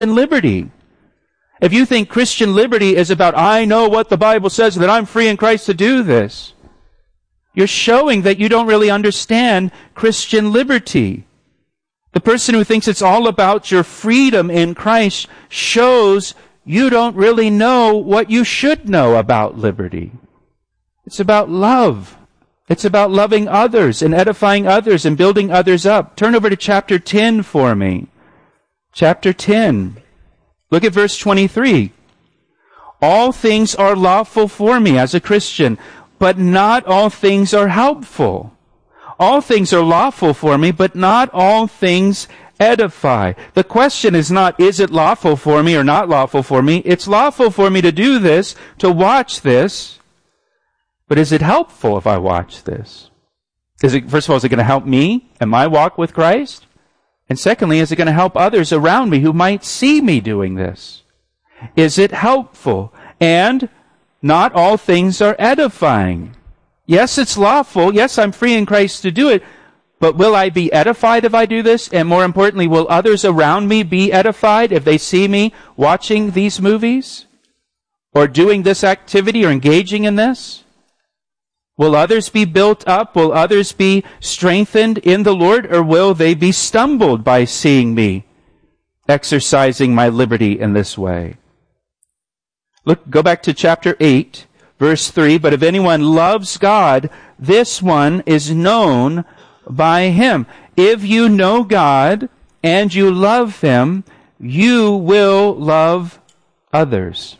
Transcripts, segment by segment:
liberty. If you think Christian liberty is about, I know what the Bible says, that I'm free in Christ to do this, you're showing that you don't really understand Christian liberty. The person who thinks it's all about your freedom in Christ shows you don't really know what you should know about liberty. It's about love. It's about loving others and edifying others and building others up. Turn over to chapter 10 for me. Chapter 10. Look at verse 23. All things are lawful for me as a Christian, but not all things are helpful. All things are lawful for me, but not all things edify. The question is not, is it lawful for me or not lawful for me? It's lawful for me to do this, to watch this. But is it helpful if I watch this? First of all, is it going to help me in my walk with Christ? And secondly, is it going to help others around me who might see me doing this? Is it helpful? And not all things are edifying. Yes, it's lawful. Yes, I'm free in Christ to do it. But will I be edified if I do this? And more importantly, will others around me be edified if they see me watching these movies? Or doing this activity or engaging in this? Will others be built up? Will others be strengthened in the Lord? Or will they be stumbled by seeing me exercising my liberty in this way? Go back to chapter 8, verse 3. But if anyone loves God, this one is known by him. If you know God and you love him, you will love others.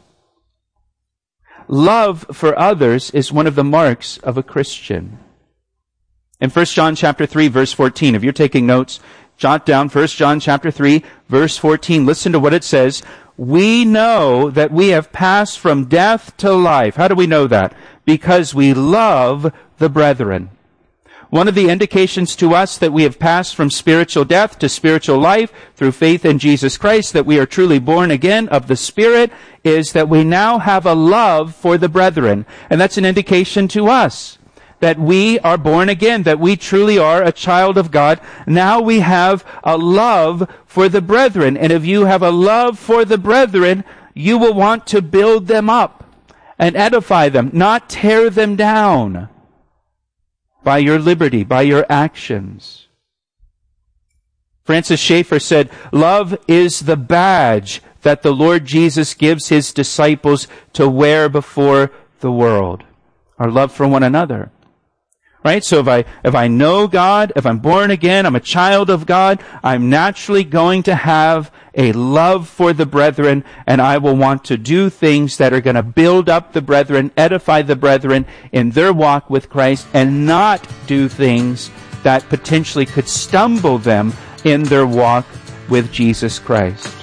Love for others is one of the marks of a Christian. In 1 John chapter 3, verse 14, if you're taking notes, jot down 1 John chapter 3, verse 14. Listen to what it says. We know that we have passed from death to life. How do we know that? Because we love the brethren. One of the indications to us that we have passed from spiritual death to spiritual life through faith in Jesus Christ, that we are truly born again of the Spirit, is that we now have a love for the brethren. And that's an indication to us that we are born again, that we truly are a child of God. Now we have a love for the brethren. And if you have a love for the brethren, you will want to build them up and edify them, not tear them down by your liberty, by your actions. Francis Schaeffer said, love is the badge that the Lord Jesus gives his disciples to wear before the world. Our love for one another. Right? So if I know God, if I'm born again, I'm a child of God, I'm naturally going to have a love for the brethren, and I will want to do things that are going to build up the brethren, edify the brethren in their walk with Christ, and not do things that potentially could stumble them in their walk with Jesus Christ.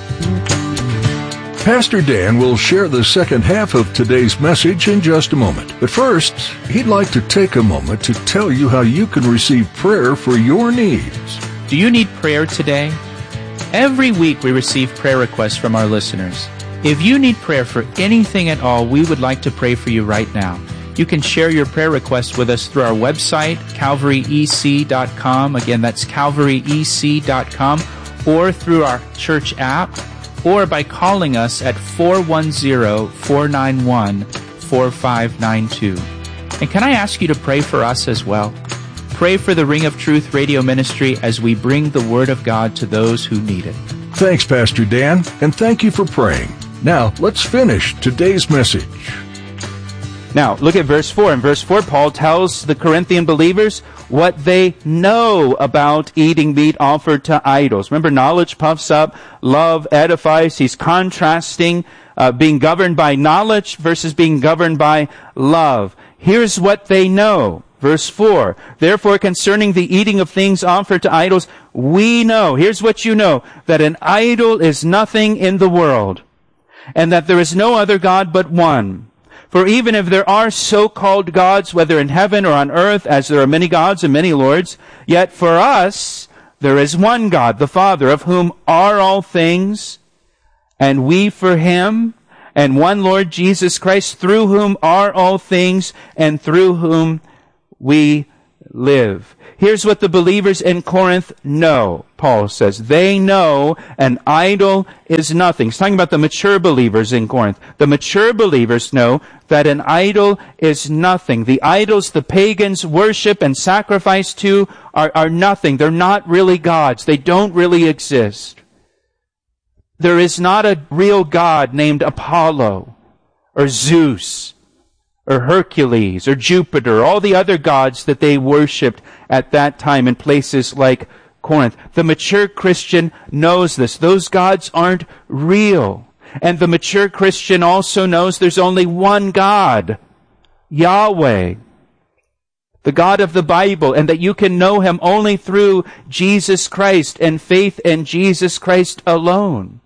Pastor Dan will share the second half of today's message in just a moment. But first, he'd like to take a moment to tell you how you can receive prayer for your needs. Do you need prayer today? Every week we receive prayer requests from our listeners. If you need prayer for anything at all, we would like to pray for you right now. You can share your prayer requests with us through our website, calvaryec.com. Again, that's calvaryec.com, or through our church app, or by calling us at 410-491-4592. And can I ask you to pray for us as well? Pray for the Ring of Truth radio ministry as we bring the Word of God to those who need it. Thanks, Pastor Dan, and thank you for praying. Now, let's finish today's message. Now, look at verse 4. In verse 4, Paul tells the Corinthian believers what they know about eating meat offered to idols. Remember, knowledge puffs up, love edifies. He's contrasting being governed by knowledge versus being governed by love. Here's what they know. Verse 4, therefore concerning the eating of things offered to idols, we know, here's what you know, that an idol is nothing in the world, and that there is no other God but one. For even if there are so-called gods, whether in heaven or on earth, as there are many gods and many lords, yet for us there is one God, the Father, of whom are all things, and we for him, and one Lord Jesus Christ, through whom are all things, and through whom we live. Here's what the believers in Corinth know, Paul says. They know an idol is nothing. He's talking about the mature believers in Corinth. The mature believers know that an idol is nothing. The idols the pagans worship and sacrifice to are nothing. They're not really gods. They don't really exist. There is not a real God named Apollo or Zeus or Hercules, or Jupiter, all the other gods that they worshipped at that time in places like Corinth. The mature Christian knows this. Those gods aren't real. And the mature Christian also knows there's only one God, Yahweh, the God of the Bible, and that you can know Him only through Jesus Christ and faith in Jesus Christ alone.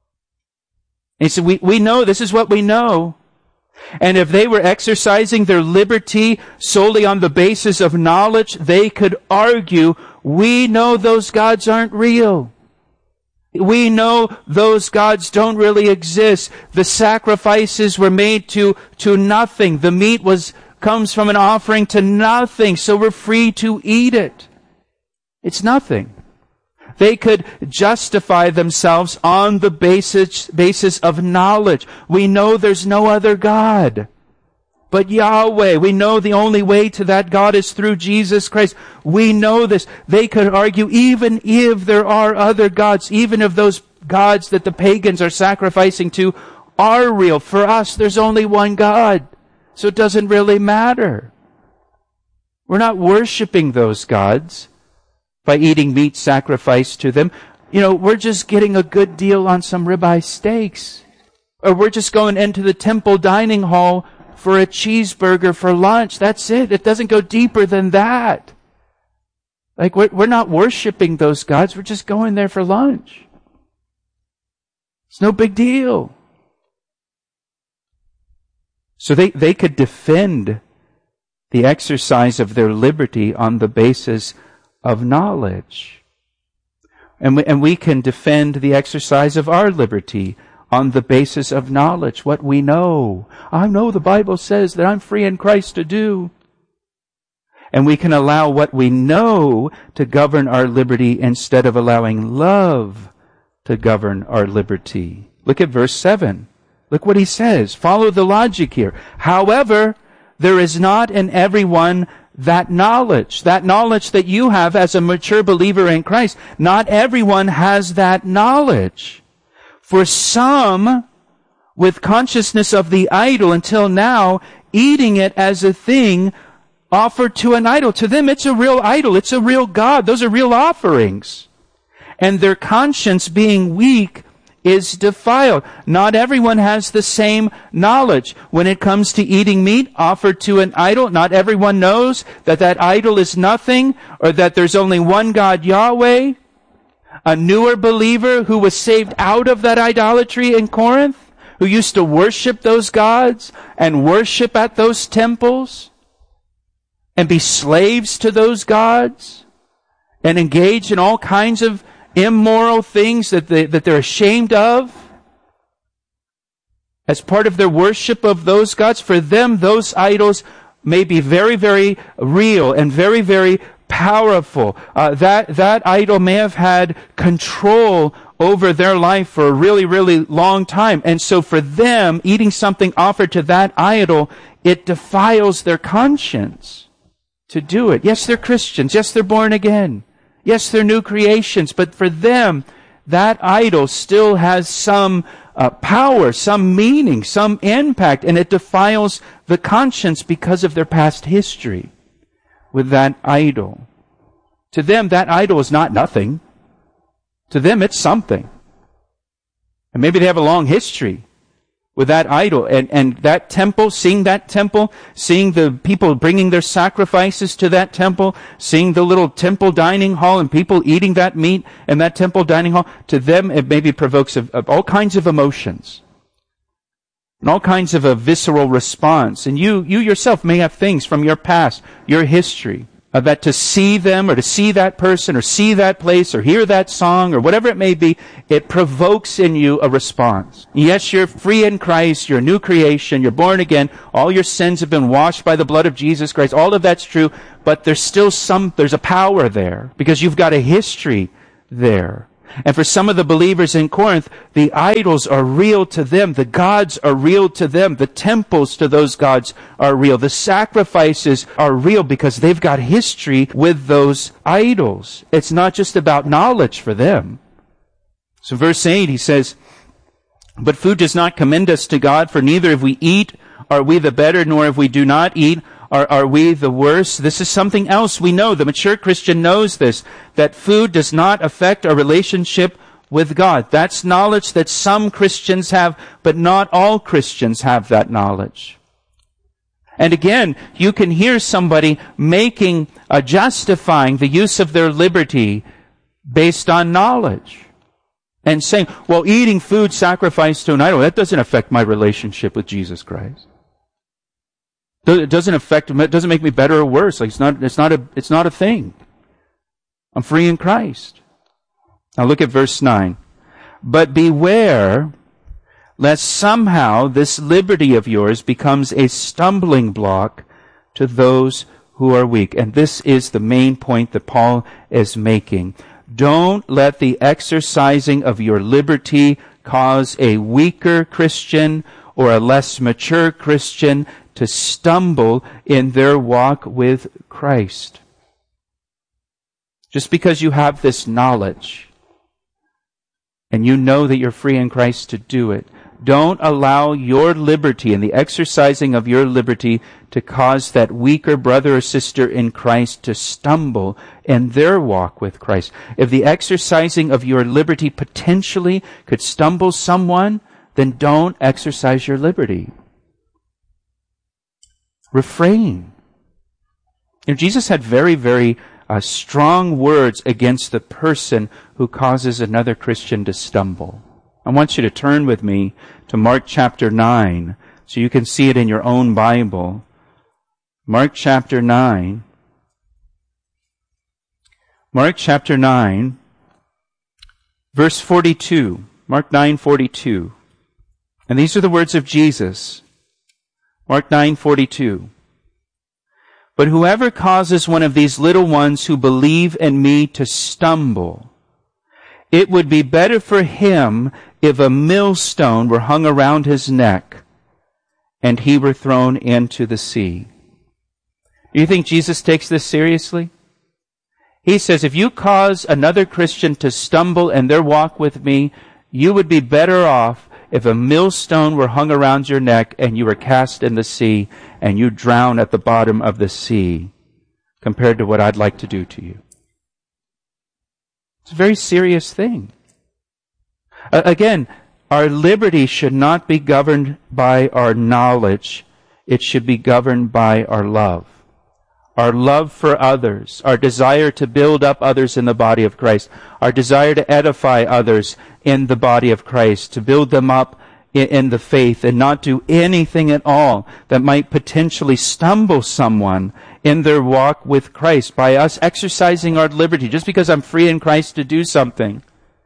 And so we know, this is what we know. And if they were exercising their liberty solely on the basis of knowledge, they could argue, we know those gods aren't real. We know those gods don't really exist. The sacrifices were made to nothing. The meat comes from an offering to nothing, so we're free to eat it. It's nothing. They could justify themselves on the basis of knowledge. We know there's no other God but Yahweh. We know the only way to that God is through Jesus Christ. We know this. They could argue, even if there are other gods, even if those gods that the pagans are sacrificing to are real, for us there's only one God. So it doesn't really matter. We're not worshiping those gods by eating meat sacrificed to them. We're just getting a good deal on some ribeye steaks. Or we're just going into the temple dining hall for a cheeseburger for lunch. That's it. It doesn't go deeper than that. Like, we're not worshiping those gods. We're just going there for lunch. It's no big deal. So they could defend the exercise of their liberty on the basis of knowledge. And we can defend the exercise of our liberty on the basis of knowledge, what we know. I know the Bible says that I'm free in Christ to do. And we can allow what we know to govern our liberty instead of allowing love to govern our liberty. Look at verse 7. Look what he says. Follow the logic here. However, there is not in everyone that knowledge that you have as a mature believer in Christ. Not everyone has that knowledge. For some, with consciousness of the idol until now, eating it as a thing offered to an idol. To them, it's a real idol. It's a real God. Those are real offerings. And their conscience being weak is defiled. Not everyone has the same knowledge. When it comes to eating meat offered to an idol, not everyone knows that that idol is nothing, or that there's only one God, Yahweh. A newer believer who was saved out of that idolatry in Corinth, who used to worship those gods and worship at those temples and be slaves to those gods and engage in all kinds of immoral things that they're ashamed of as part of their worship of those gods. For them, those idols may be very, very real and very, very powerful. That idol may have had control over their life for a really, really long time. And so for them, eating something offered to that idol, it defiles their conscience to do it. Yes, they're Christians. Yes, they're born again. Yes, they're new creations, but for them, that idol still has some power, some meaning, some impact, and it defiles the conscience because of their past history with that idol. To them, that idol is not nothing. To them, it's something. And maybe they have a long history with that idol. And that temple, seeing the people bringing their sacrifices to that temple, seeing the little temple dining hall and people eating that meat in that temple dining hall, to them it maybe provokes all kinds of emotions and all kinds of a visceral response. And you yourself may have things from your past, your history, that to see them or to see that person or see that place or hear that song or whatever it may be, it provokes in you a response. Yes, you're free in Christ, you're a new creation, you're born again, all your sins have been washed by the blood of Jesus Christ, all of that's true, but there's a power there because you've got a history there. And for some of the believers in Corinth, the idols are real to them. The gods are real to them. The temples to those gods are real. The sacrifices are real because they've got history with those idols. It's not just about knowledge for them. So verse 8, he says, "But food does not commend us to God, for neither if we eat are we the better, nor if we do not eat are we the worse." This is something else we know. The mature Christian knows this, that food does not affect our relationship with God. That's knowledge that some Christians have, but not all Christians have that knowledge. And again, you can hear somebody justifying the use of their liberty based on knowledge. And saying, well, eating food sacrificed to an idol, that doesn't affect my relationship with Jesus Christ. It doesn't make me better or worse. Like it's not a thing. I'm free in Christ. Now look at verse 9. "But beware lest somehow this liberty of yours becomes a stumbling block to those who are weak." And this is the main point that Paul is making. Don't let the exercising of your liberty cause a weaker Christian or a less mature Christian to stumble in their walk with Christ. Just because you have this knowledge and you know that you're free in Christ to do it, don't allow your liberty and the exercising of your liberty to cause that weaker brother or sister in Christ to stumble in their walk with Christ. If the exercising of your liberty potentially could stumble someone, then don't exercise your liberty. Refrain. Jesus had very, very strong words against the person who causes another Christian to stumble. I want you to turn with me to Mark chapter 9 so you can see it in your own Bible. Mark chapter 9. Mark chapter 9, verse 42. Mark 9:42. And these are the words of Jesus. Mark 9:42. "But whoever causes one of these little ones who believe in me to stumble, it would be better for him if a millstone were hung around his neck and he were thrown into the sea." Do you think Jesus takes this seriously? He says, if you cause another Christian to stumble in their walk with me, you would be better off if a millstone were hung around your neck and you were cast in the sea and you drown at the bottom of the sea compared to what I'd like to do to you. It's a very serious thing. Again, our liberty should not be governed by our knowledge. It should be governed by our love. Our love for others, our desire to build up others in the body of Christ, our desire to edify others in the body of Christ, to build them up in the faith and not do anything at all that might potentially stumble someone in their walk with Christ by us exercising our liberty. Just because I'm free in Christ to do something,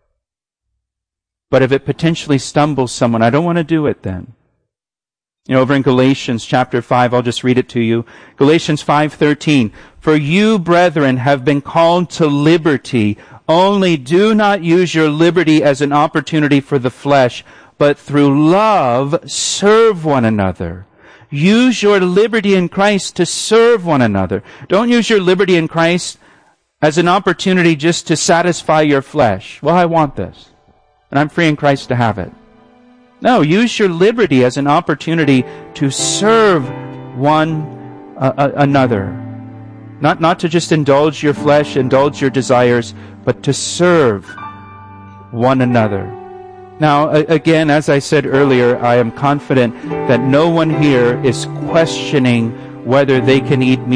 but if it potentially stumbles someone, I don't want to do it then. Over in Galatians chapter 5, I'll just read it to you. Galatians 5:13. "For you, brethren, have been called to liberty. Only do not use your liberty as an opportunity for the flesh, but through love serve one another." Use your liberty in Christ to serve one another. Don't use your liberty in Christ as an opportunity just to satisfy your flesh. Well, I want this, and I'm free in Christ to have it. No, use your liberty as an opportunity to serve one another. Not to just indulge your flesh, indulge your desires, but to serve one another. Now, again, as I said earlier, I am confident that no one here is questioning whether they can eat meat